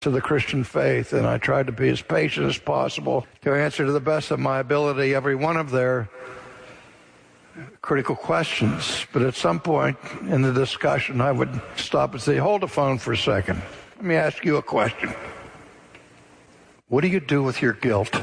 to the Christian faith, and I tried to be as patient as possible to answer to the best of my ability every one of their critical questions. But at some point in the discussion, I would stop and say, hold the phone for a second. Let me ask you a question. What do you do with your guilt?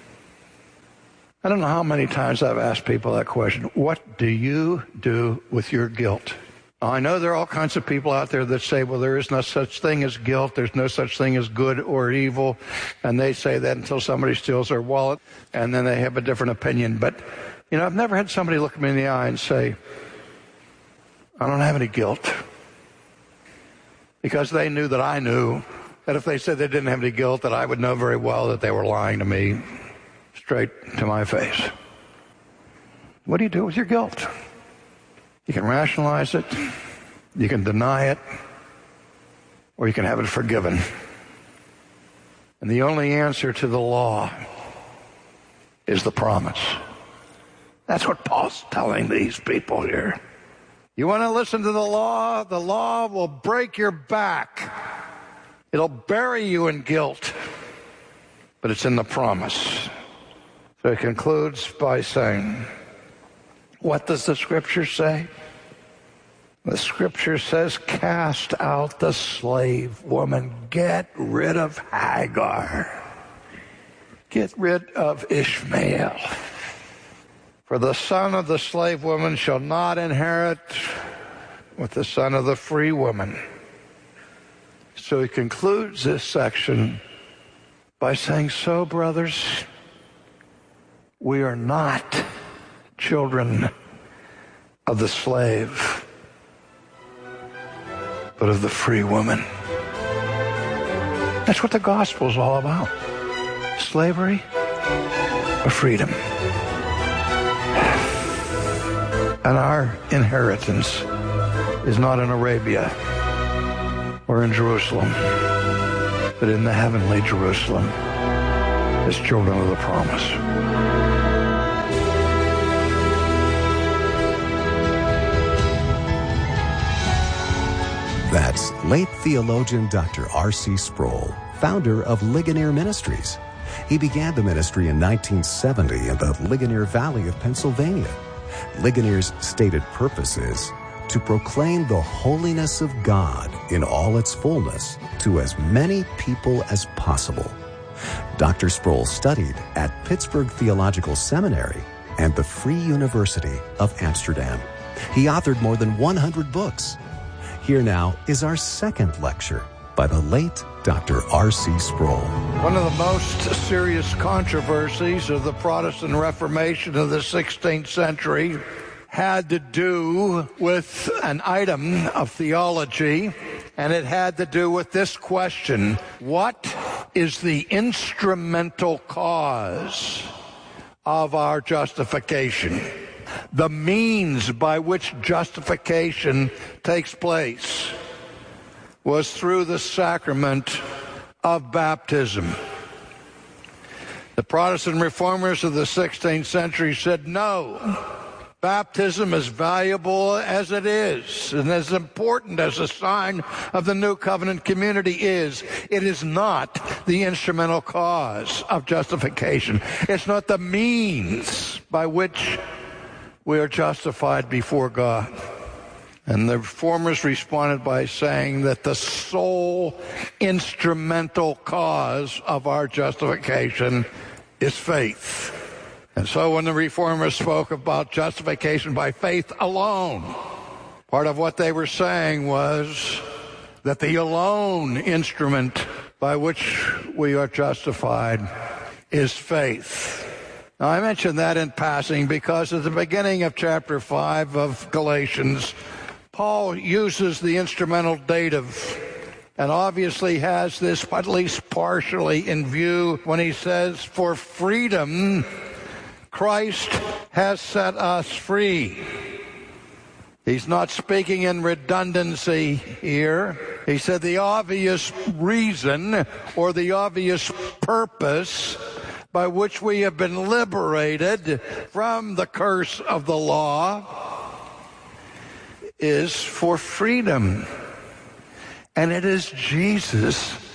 I don't know how many times I've asked people that question. What do you do with your guilt? I know there are all kinds of people out there that say, well, there is no such thing as guilt. There's no such thing as good or evil. And they say that until somebody steals their wallet, and then they have a different opinion. But, I've never had somebody look me in the eye and say, I don't have any guilt. Because they knew that I knew that if they said they didn't have any guilt, that I would know very well that they were lying to me straight to my face. What do you do with your guilt? You can rationalize it, you can deny it, or you can have it forgiven. And the only answer to the law is the promise. That's what Paul's telling these people here. You want to listen to the law will break your back. It'll bury you in guilt, but it's in the promise. So he concludes by saying, what does the Scripture say? The Scripture says, cast out the slave woman. Get rid of Hagar. Get rid of Ishmael. For the son of the slave woman shall not inherit with the son of the free woman. So he concludes this section by saying, so, brothers, we are not children of the slave, but of the free woman. That's what the gospel is all about. Slavery or freedom. And our inheritance is not in Arabia or in Jerusalem, but in the heavenly Jerusalem as children of the promise. That's late theologian Dr. R.C. Sproul, founder of Ligonier Ministries. He began the ministry in 1970 in the Ligonier Valley of Pennsylvania. Ligonier's stated purpose is to proclaim the holiness of God in all its fullness to as many people as possible. Dr. Sproul studied at Pittsburgh Theological Seminary and the Free University of Amsterdam. He authored more than 100 books. Here now is our second lecture by the late Dr. R.C. Sproul. One of the most serious controversies of the Protestant Reformation of the 16th century had to do with an item of theology, and it had to do with this question: what is the instrumental cause of our justification? The means by which justification takes place was through the sacrament of baptism. The Protestant reformers of the 16th century said, no, baptism, as valuable as it is and as important as a sign of the new covenant community is, it is not the instrumental cause of justification. It's not the means by which we are justified before God. And the reformers responded by saying that the sole instrumental cause of our justification is faith. And so when the reformers spoke about justification by faith alone, part of what they were saying was that the alone instrument by which we are justified is faith. Now, I mention that in passing because at the beginning of chapter 5 of Galatians, Paul uses the instrumental dative and obviously has this at least partially in view when he says, for freedom, Christ has set us free. He's not speaking in redundancy here. He said the obvious reason or the obvious purpose by which we have been liberated from the curse of the law is for freedom. And it is Jesus